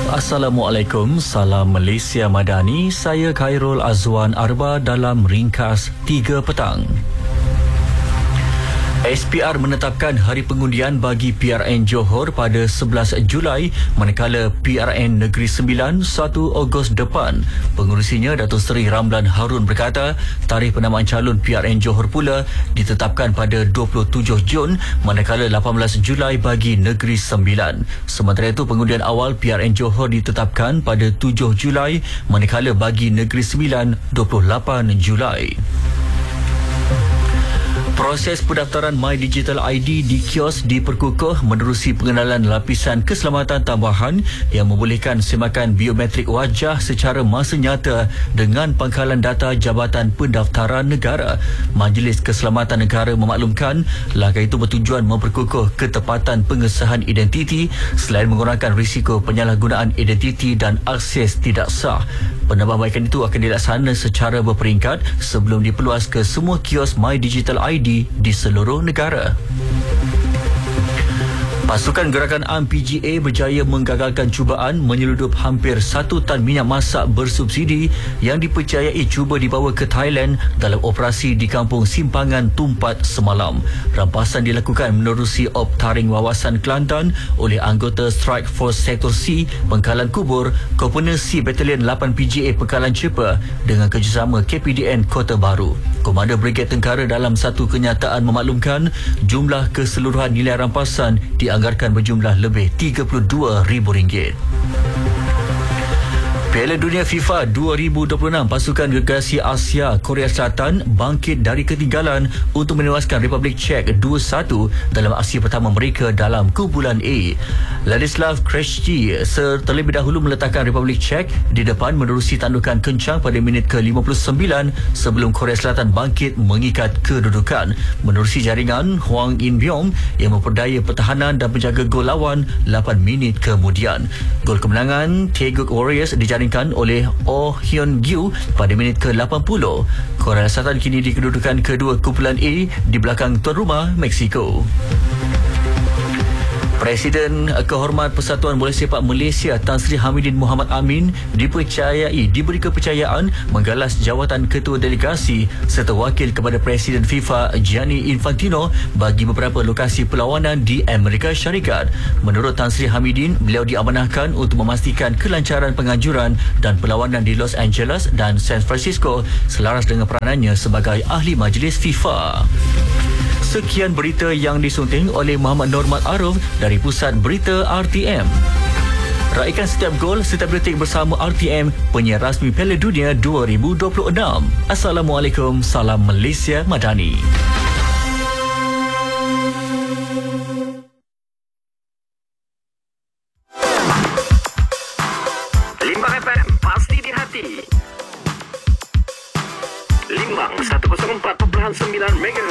Assalamualaikum, salam Malaysia Madani. Saya Khairul Azwan Arba dalam ringkas 3 petang. SPR menetapkan hari pengundian bagi PRN Johor pada 11 Julai manakala PRN Negeri Sembilan 1 Ogos depan. Pengurusinya Datuk Seri Ramlan Harun berkata tarikh penamaan calon PRN Johor pula ditetapkan pada 27 Jun manakala 18 Julai bagi Negeri Sembilan. Sementara itu pengundian awal PRN Johor ditetapkan pada 7 Julai manakala bagi Negeri Sembilan 28 Julai. Proses pendaftaran My Digital ID di kios diperkukuh menerusi pengenalan lapisan keselamatan tambahan yang membolehkan semakan biometrik wajah secara masa nyata dengan pangkalan data Jabatan Pendaftaran Negara. Majlis Keselamatan Negara memaklumkan langkah itu bertujuan memperkukuh ketepatan pengesahan identiti selain mengurangkan risiko penyalahgunaan identiti dan akses tidak sah. Penambahbaikan itu akan dilaksana secara berperingkat sebelum diperluas ke semua kios My Digital ID di seluruh negara. Pasukan Gerakan Am PGA berjaya menggagalkan cubaan menyeludup hampir 1 tan minyak masak bersubsidi yang dipercayai cuba dibawa ke Thailand dalam operasi di kampung Simpangan Tumpat semalam. Rampasan dilakukan menerusi op taring wawasan Kelantan oleh anggota Strike Force Sektor C Pengkalan Kubur, Komponen C Batalion 8 PGA Pengkalan Cepa dengan kerjasama KPDN Kota Baru. Komander Brigade Tengkara dalam satu kenyataan memaklumkan jumlah keseluruhan nilai rampasan dianggarkan berjumlah lebih RM32,000. Piala Dunia FIFA 2026 pasukan Gergasi Asia Korea Selatan bangkit dari ketinggalan untuk menewaskan Republik Czech 2-1 dalam aksi pertama mereka dalam kumpulan A. Ladislav Krejci terlebih dahulu meletakkan Republik Czech di depan menerusi tandukan kencang pada minit ke-59 sebelum Korea Selatan bangkit mengikat kedudukan. Menerusi jaringan Hwang In-byong yang memperdaya pertahanan dan penjaga gol lawan 8 minit kemudian. Gol kemenangan Taeguk Warriors dijaringkan oleh Oh Hyun-gyu pada minit ke-80. Korea Selatan kini di kedudukan kedua kumpulan A di belakang tuan rumah Mexico. Presiden Kehormat Persatuan Bola Sepak Malaysia Tan Sri Hamidin Mohamad Amin diberi kepercayaan menggalas jawatan ketua delegasi serta wakil kepada Presiden FIFA Gianni Infantino bagi beberapa lokasi perlawanan di Amerika Syarikat. Menurut Tan Sri Hamidin, beliau diamanahkan untuk memastikan kelancaran penganjuran dan perlawanan di Los Angeles dan San Francisco selaras dengan peranannya sebagai ahli majlis FIFA. Sekian berita yang disunting oleh Muhammad Normat Arif dari Pusat Berita RTM. Raikan setiap gol, setiap detik bersama RTM, penyiar rasmi Piala Dunia 2026. Assalamualaikum, salam Malaysia Madani. Limbang FM, pasti di hati. Limbang 104.9 MHz.